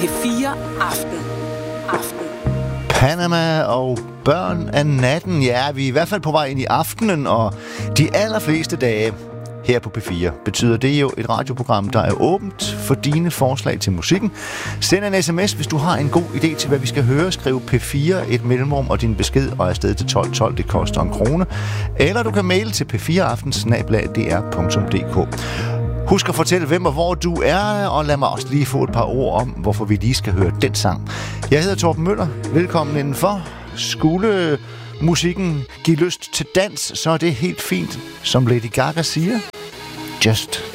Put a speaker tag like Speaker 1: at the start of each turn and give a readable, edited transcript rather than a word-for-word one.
Speaker 1: P4 Aften.
Speaker 2: Panama og børn af natten. Ja, vi er i hvert fald på vej ind i aftenen, og de allerfleste dage her på P4 betyder det jo et radioprogram, der er åbent for dine forslag til musikken. Send en sms, hvis du har en god idé til, hvad vi skal høre. Skriv P4, et mellemrum og din besked, og afsted til 1212. Det koster 1 krone. Eller du kan maile til p4aften@dr.dk. Husk at fortælle, hvem og hvor du er, og lad mig også lige få et par ord om, hvorfor vi lige skal høre den sang. Jeg hedder Torben Møller. Velkommen indenfor. Skulle musikken give lyst til dans, så er det helt fint, som Lady Gaga siger. Just